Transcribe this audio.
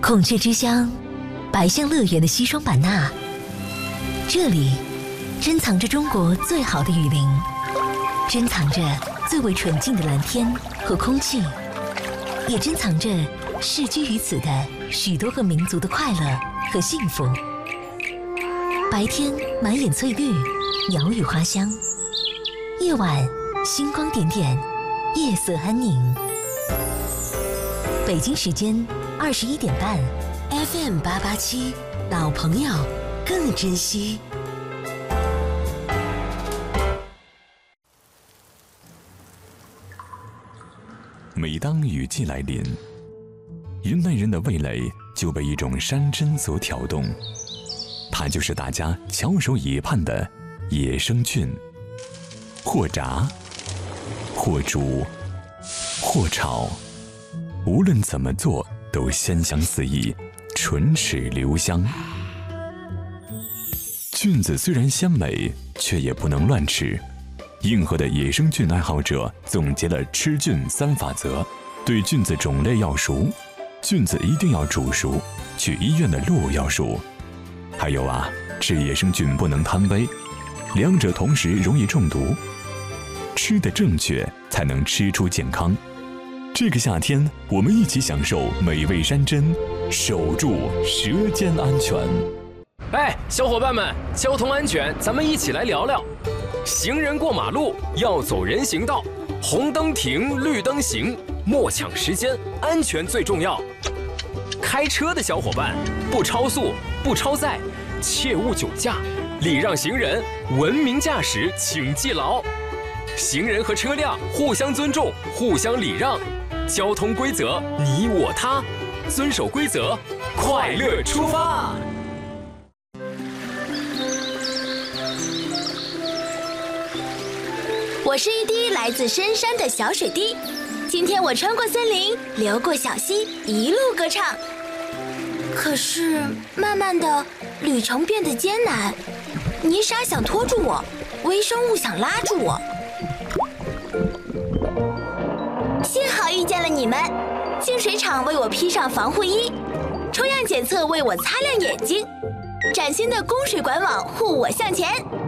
孔雀之乡，白象乐园的西双版纳，这里珍藏着中国最好的雨林，珍藏着最为纯净的蓝天和空气，也珍藏着世居于此的许多个民族的快乐和幸福。白天满眼翠绿，鸟语花香；夜晚星光点点，夜色安宁。北京时间21点半 ，FM 887，老朋友更珍惜。 每当雨季来临，云南人的味蕾就被一种山珍所挑动，它就是大家翘首以盼的野生菌。或炸，或煮，或炒，无论怎么做都鲜香四溢，唇齿留香。菌子虽然鲜美，却也不能乱吃。硬核的野生菌爱好者总结了吃菌3法则：对菌子种类要熟，菌子一定要煮熟，去医院的路要熟。还有啊，吃野生菌不能贪杯，两者同时容易中毒。吃得正确，才能吃出健康。这个夏天，我们一起享受美味山珍，守住舌尖安全。 哎，小伙伴们，交通安全，咱们一起来聊聊。行人过马路要走人行道，红灯停，绿灯行，莫抢时间，安全最重要。开车的小伙伴，不超速，不超载，切勿酒驾，礼让行人，文明驾驶，请记牢。行人和车辆互相尊重，互相礼让，交通规则你我他，遵守规则，快乐出发。 我是一滴来自深山的小水滴，今天我穿过森林，流过小溪，一路歌唱。可是慢慢的，旅程变得艰难，泥沙想拖住我，微生物想拉住我。幸好遇见了你们，净水厂为我披上防护衣，抽样检测为我擦亮眼睛，崭新的供水管网护我向前。